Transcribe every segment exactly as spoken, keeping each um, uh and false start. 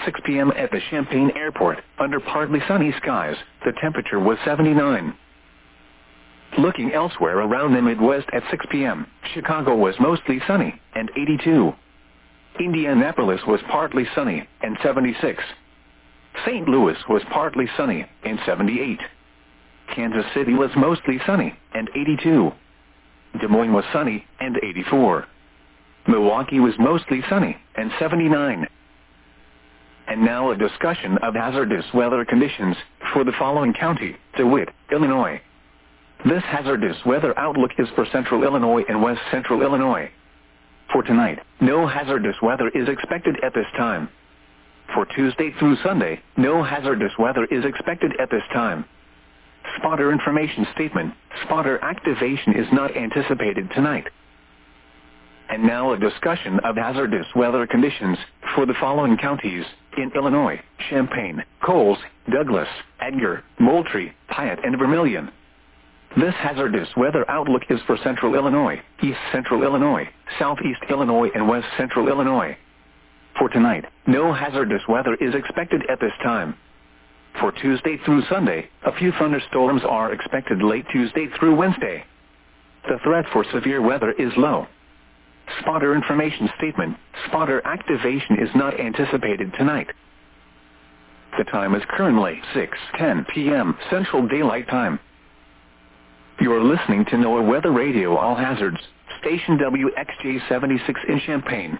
six p m at the Champaign Airport, under partly sunny skies, the temperature was seventy-nine. Looking elsewhere around the Midwest at six p m, Chicago was mostly sunny, and eighty-two. Indianapolis was partly sunny, and seventy-six. Saint Louis was partly sunny, and seventy-eight. Kansas City was mostly sunny, and eighty-two. Des Moines was sunny, and eighty-four. Milwaukee was mostly sunny, and seventy-nine. And now a discussion of hazardous weather conditions for the following county, DeWitt, Illinois. This hazardous weather outlook is for central Illinois and west central Illinois. For tonight, no hazardous weather is expected at this time. For Tuesday through Sunday, no hazardous weather is expected at this time. Spotter information statement, spotter activation is not anticipated tonight. And now a discussion of hazardous weather conditions for the following counties in Illinois: Champaign, Coles, Douglas, Edgar, Moultrie, Piatt, and Vermilion. This hazardous weather outlook is for central Illinois, east central Illinois, southeast Illinois, and west central Illinois. For tonight, no hazardous weather is expected at this time. For Tuesday through Sunday, a few thunderstorms are expected late Tuesday through Wednesday. The threat for severe weather is low. Spotter information statement, spotter activation is not anticipated tonight. The time is currently six ten p m Central Daylight Time. You are listening to NOAA Weather Radio All Hazards, station W X J seventy-six in Champaign.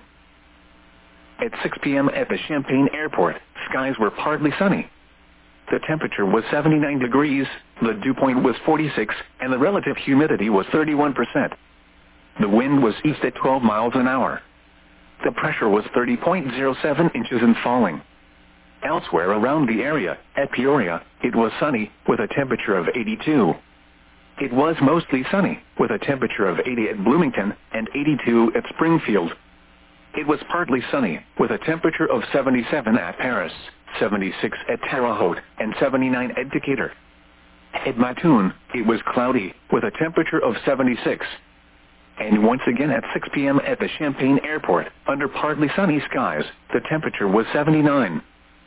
At six p m at the Champaign Airport, skies were partly sunny. The temperature was seventy-nine degrees, the dew point was forty-six, and the relative humidity was thirty-one percent. The wind was east at twelve miles an hour. The pressure was thirty point zero seven inches and falling. Elsewhere around the area, at Peoria, it was sunny, with a temperature of eighty-two. It was mostly sunny, with a temperature of eighty at Bloomington, and eighty-two at Springfield. It was partly sunny, with a temperature of seventy-seven at Paris, seventy-six at Terre Haute, and seventy-nine at Decatur. At Mattoon, it was cloudy, with a temperature of seventy-six. And once again at six p m at the Champaign Airport, under partly sunny skies, the temperature was seventy-nine.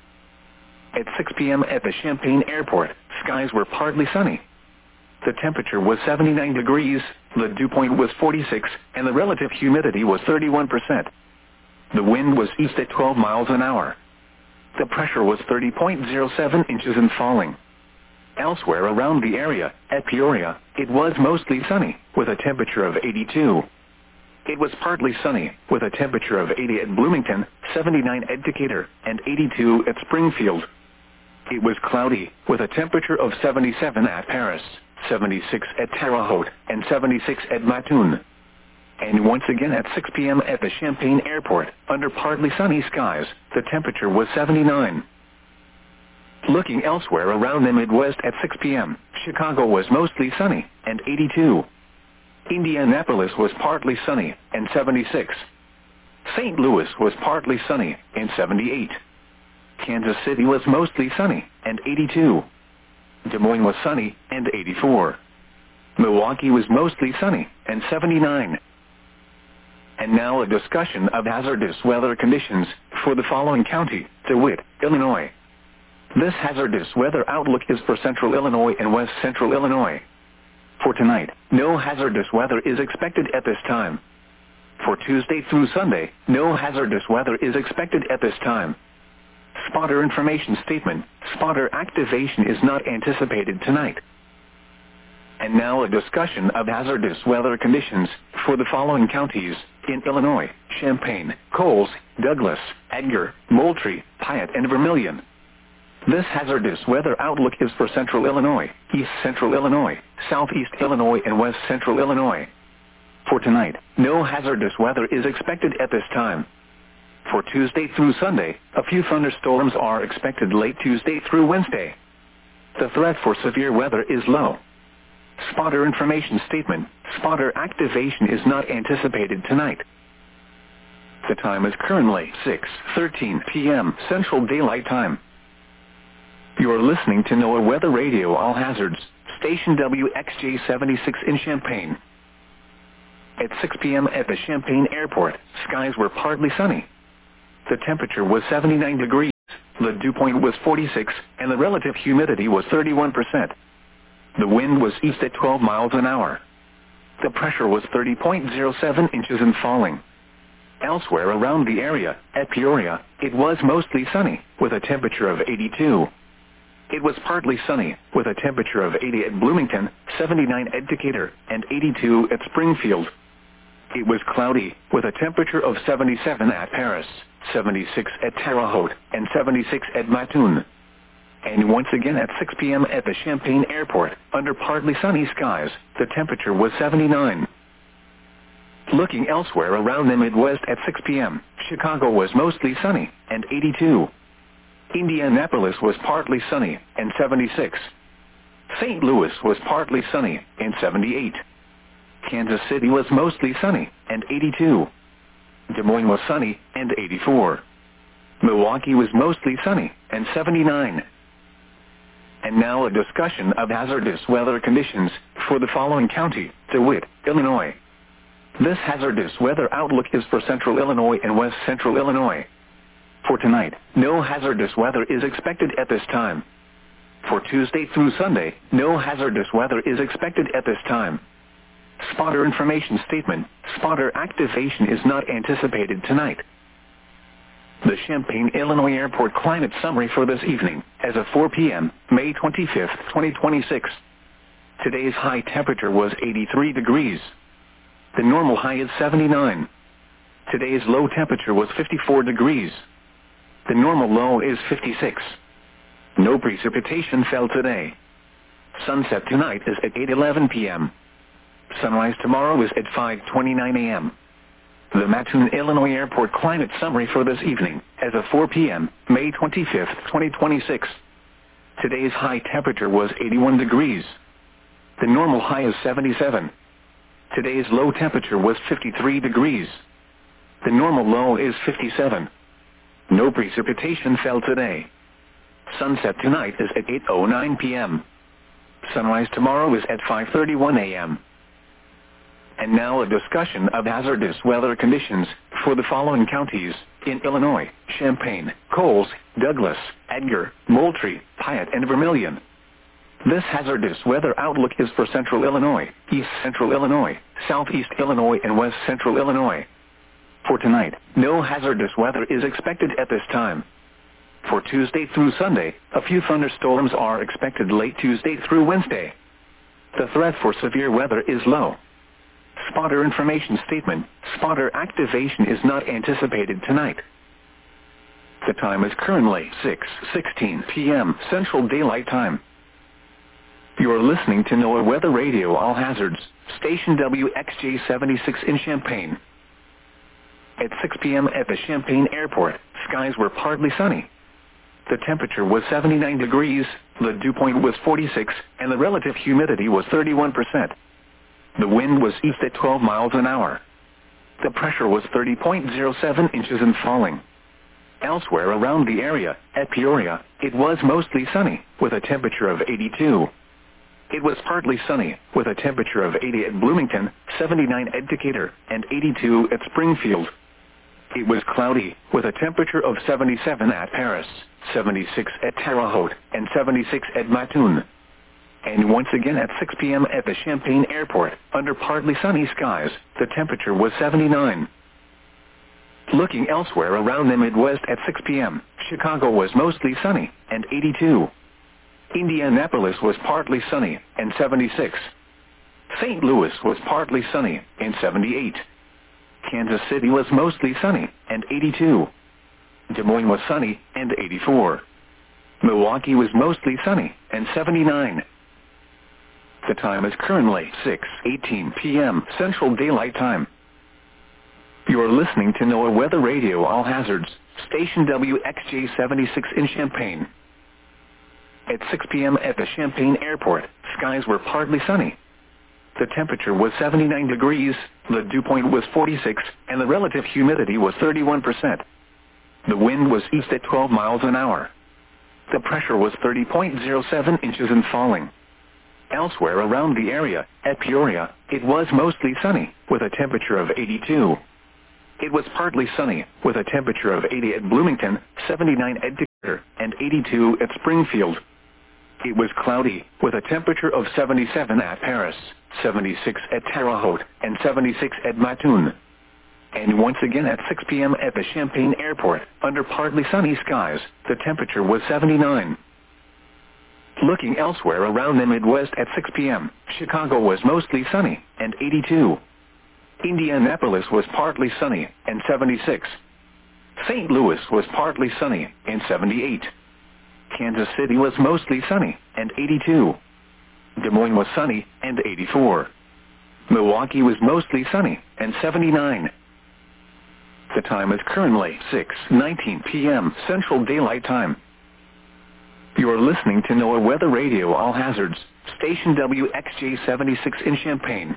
At six p m at the Champaign Airport, skies were partly sunny. The temperature was seventy-nine degrees, the dew point was forty-six, and the relative humidity was thirty-one percent. The wind was east at twelve miles an hour. The pressure was thirty point zero seven inches and falling. Elsewhere around the area, at Peoria, it was mostly sunny, with a temperature of eighty-two. It was partly sunny, with a temperature of eighty at Bloomington, seventy-nine at Decatur, and eighty-two at Springfield. It was cloudy, with a temperature of seventy-seven at Paris, seventy-six at Terre Haute, and seventy-six at Mattoon. And once again at six p m at the Champaign Airport, under partly sunny skies, the temperature was seventy-nine. Looking elsewhere around the Midwest at six p m, Chicago was mostly sunny, and eighty-two. Indianapolis was partly sunny, and seventy-six. Saint Louis was partly sunny, and seventy-eight. Kansas City was mostly sunny, and eighty-two. Des Moines was sunny, and eighty-four. Milwaukee was mostly sunny, and seventy-nine. And now a discussion of hazardous weather conditions for the following county, DeWitt, Illinois. This hazardous weather outlook is for central Illinois and west central Illinois. For tonight, no hazardous weather is expected at this time. For Tuesday through Sunday, no hazardous weather is expected at this time. Spotter information statement, spotter activation is not anticipated tonight. And now a discussion of hazardous weather conditions for the following counties in Illinois: Champaign, Coles, Douglas, Edgar, Moultrie, Piatt, and Vermilion. This hazardous weather outlook is for central Illinois, east central Illinois, southeast Illinois, and west central Illinois. For tonight, no hazardous weather is expected at this time. For Tuesday through Sunday, a few thunderstorms are expected late Tuesday through Wednesday. The threat for severe weather is low. Spotter information statement, spotter activation is not anticipated tonight. The time is currently six thirteen p m Central Daylight Time. You are listening to NOAA Weather Radio All Hazards, station W X J seventy-six in Champaign. At six p m at the Champaign Airport, skies were partly sunny. The temperature was seventy-nine degrees, the dew point was forty-six, and the relative humidity was thirty-one percent. The wind was east at twelve miles an hour. The pressure was thirty point zero seven inches and falling. Elsewhere around the area, at Peoria, it was mostly sunny, with a temperature of eighty-two. It was partly sunny, with a temperature of eighty at Bloomington, seventy-nine at Decatur, and eighty-two at Springfield. It was cloudy, with a temperature of seventy-seven at Paris, seventy-six at Terre Haute, and seventy-six at Mattoon. And once again at six p m at the Champaign Airport, under partly sunny skies, the temperature was seventy-nine. Looking elsewhere around the Midwest at six p m, Chicago was mostly sunny, and eighty-two. Indianapolis was partly sunny, and seventy-six. Saint Louis was partly sunny, and seventy-eight. Kansas City was mostly sunny, and eighty-two. Des Moines was sunny, and eighty-four. Milwaukee was mostly sunny, and seventy-nine. And now a discussion of hazardous weather conditions for the following county, DeWitt, Illinois. This hazardous weather outlook is for central Illinois and west central Illinois. For tonight, no hazardous weather is expected at this time. For Tuesday through Sunday, no hazardous weather is expected at this time. Spotter information statement, spotter activation is not anticipated tonight. The Champaign, Illinois Airport climate summary for this evening, as of four p m, May twenty-fifth, twenty twenty-six. Today's high temperature was eighty-three degrees. The normal high is seventy-nine. Today's low temperature was fifty-four degrees. The normal low is fifty-six. No precipitation fell today. Sunset tonight is at eight eleven p m Sunrise tomorrow is at five twenty-nine a m The Mattoon, Illinois Airport climate summary for this evening, as of four p m, May twenty-fifth, twenty twenty-six. Today's high temperature was eighty-one degrees. The normal high is seventy-seven. Today's low temperature was fifty-three degrees. The normal low is fifty-seven. No precipitation fell today. Sunset tonight is at eight oh nine p m Sunrise tomorrow is at five thirty-one a m And now a discussion of hazardous weather conditions for the following counties in Illinois: Champaign, Coles, Douglas, Edgar, Moultrie, Piatt, and Vermilion. This hazardous weather outlook is for central Illinois, east central Illinois, southeast Illinois, and west central Illinois. For tonight, no hazardous weather is expected at this time. For Tuesday through Sunday, a few thunderstorms are expected late Tuesday through Wednesday. The threat for severe weather is low. Spotter information statement, spotter activation is not anticipated tonight. The time is currently six sixteen p m Central Daylight Time. You are listening to NOAA Weather Radio All Hazards, station W X J seventy-six in Champaign. At six p m at the Champaign Airport, skies were partly sunny. The temperature was seventy-nine degrees, the dew point was forty-six, and the relative humidity was thirty-one percent. The wind was east at twelve miles an hour. The pressure was thirty point zero seven inches and falling. Elsewhere around the area, at Peoria, it was mostly sunny, with a temperature of eighty-two. It was partly sunny, with a temperature of eighty at Bloomington, seventy-nine at Decatur, and eighty-two at Springfield. It was cloudy, with a temperature of seventy-seven at Paris, seventy-six at Terre Haute, and seventy-six at Mattoon. And once again at six p m at the Champaign Airport, under partly sunny skies, the temperature was seventy-nine. Looking elsewhere around the Midwest at six p m, Chicago was mostly sunny, and eighty-two. Indianapolis was partly sunny, and seventy-six. Saint Louis was partly sunny, and seventy-eight. Kansas City was mostly sunny, and eighty-two. Des Moines was sunny, and eighty-four. Milwaukee was mostly sunny, and seventy-nine. The time is currently six eighteen p m Central Daylight Time. You are listening to NOAA Weather Radio All Hazards, station W X J seventy-six in Champaign. At six p m at the Champaign Airport, skies were partly sunny. The temperature was seventy-nine degrees, the dew point was forty-six, and the relative humidity was thirty-one percent. The wind was east at twelve miles an hour. The pressure was thirty point zero seven inches and falling. Elsewhere around the area, at Peoria, it was mostly sunny, with a temperature of eighty-two. It was partly sunny, with a temperature of eighty at Bloomington, seventy-nine at and eighty-two at Springfield. It was cloudy, with a temperature of seventy-seven at Paris, seventy-six at Terre Haute, and seventy-six at Matun. And once again at six p m at the Champaign Airport, under partly sunny skies, the temperature was seventy-nine. Looking elsewhere around the Midwest at six p m, Chicago was mostly sunny, and eighty-two. Indianapolis was partly sunny, and seventy-six. Saint Louis was partly sunny, and seventy-eight. Kansas City was mostly sunny, and eighty-two. Des Moines was sunny, and eighty-four. Milwaukee was mostly sunny, and seventy-nine. The time is currently six nineteen p m Central Daylight Time. You are listening to NOAA Weather Radio All Hazards, station W X J seventy-six in Champaign.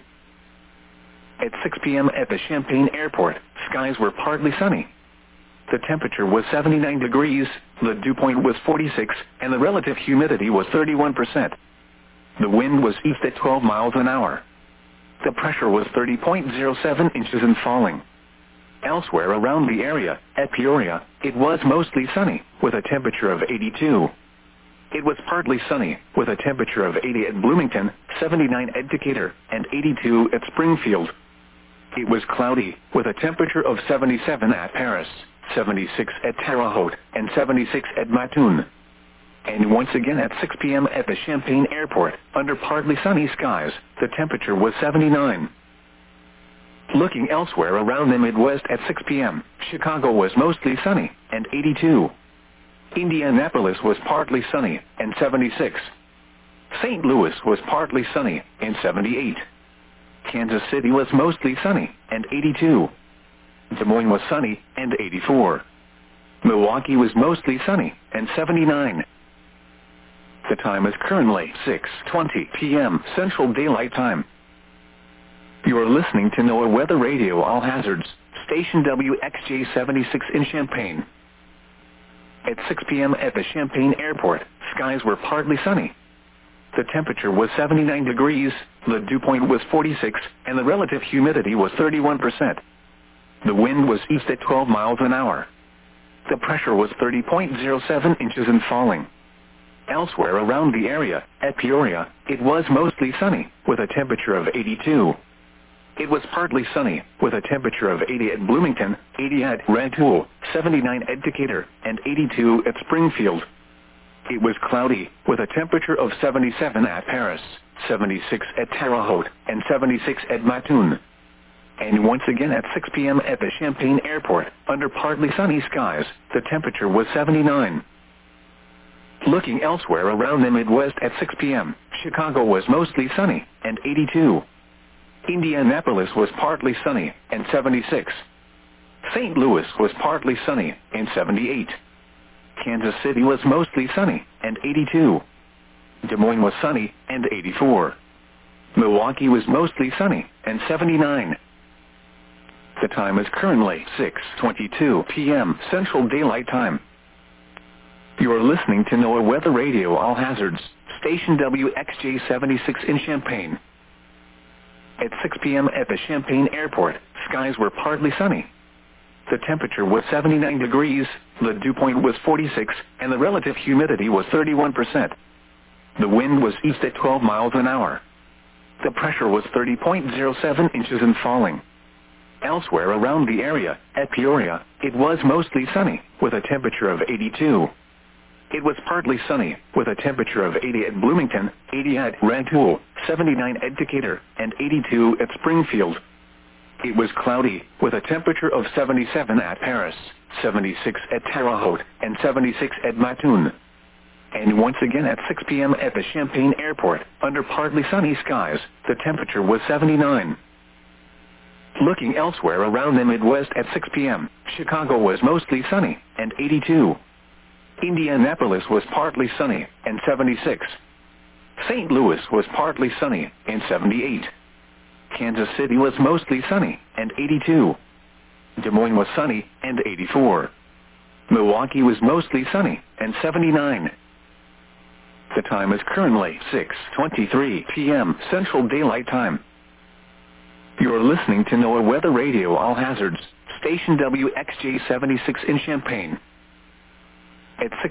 At six p m at the Champaign Airport, skies were partly sunny. The temperature was seventy-nine degrees, the dew point was forty-six, and the relative humidity was thirty-one percent. The wind was east at twelve miles an hour. The pressure was thirty point zero seven inches and falling. Elsewhere around the area, at Peoria, it was mostly sunny, with a temperature of eighty-two. It was partly sunny, with a temperature of eighty at Bloomington, seventy-nine at Decatur, and eighty-two at Springfield. It was cloudy, with a temperature of seventy-seven at Paris, seventy-six at Terre Haute, and seventy-six at Matun. And once again at six p m at the Champaign Airport, under partly sunny skies, the temperature was seventy-nine. Looking elsewhere around the Midwest at six p m, Chicago was mostly sunny, and eighty-two. Indianapolis was partly sunny, and seventy-six. Saint Louis was partly sunny, and seventy-eight. Kansas City was mostly sunny, and eighty-two. Des Moines was sunny, and eighty-four. Milwaukee was mostly sunny, and seventy-nine. The time is currently six twenty p m Central Daylight Time. You are listening to NOAA Weather Radio All Hazards, station W X J seventy-six in Champaign. At six p m at the Champaign Airport, skies were partly sunny. The temperature was seventy-nine degrees, the dew point was forty-six, and the relative humidity was thirty-one percent. The wind was east at twelve miles an hour. The pressure was thirty point zero seven inches and falling. Elsewhere around the area, at Peoria, it was mostly sunny, with a temperature of eighty-two. It was partly sunny, with a temperature of eighty at Bloomington, eighty at Rantoul, seventy-nine at Decatur, and eighty-two at Springfield. It was cloudy, with a temperature of seventy-seven at Paris, seventy-six at Terre Haute, and seventy-six at Matun. And once again at six p m at the Champaign Airport, under partly sunny skies, the temperature was seventy-nine. Looking elsewhere around the Midwest at six p m, Chicago was mostly sunny, and eighty-two. Indianapolis was partly sunny, and seventy-six. Saint Louis was partly sunny, and seventy-eight. Kansas City was mostly sunny, and eighty-two. Des Moines was sunny, and eighty-four. Milwaukee was mostly sunny, and seventy-nine. The time is currently six twenty-two p m Central Daylight Time. You are listening to NOAA Weather Radio All Hazards, station W X J seventy-six in Champaign. At six p m at the Champaign Airport, skies were partly sunny. The temperature was seventy-nine degrees, the dew point was forty-six, and the relative humidity was thirty-one percent. The wind was east at twelve miles an hour. The pressure was thirty point zero seven inches and falling. Elsewhere around the area, at Peoria, it was mostly sunny, with a temperature of eighty-two. It was partly sunny, with a temperature of eighty at Bloomington, eighty at Rantoul, seventy-nine at Decatur, and eighty-two at Springfield. It was cloudy, with a temperature of seventy-seven at Paris, seventy-six at Terre Haute, and seventy-six at Matun. And once again at six p m at the Champaign Airport, under partly sunny skies, the temperature was seventy-nine. Looking elsewhere around the Midwest at six p m, Chicago was mostly sunny, and eighty-two. Indianapolis was partly sunny, and seventy-six. Saint Louis was partly sunny, and seventy-eight. Kansas City was mostly sunny, and eighty-two. Des Moines was sunny, and eighty-four. Milwaukee was mostly sunny, and seventy-nine. The time is currently six twenty-three p m Central Daylight Time. You are listening to NOAA Weather Radio All Hazards, station W X J seventy-six in Champaign. At six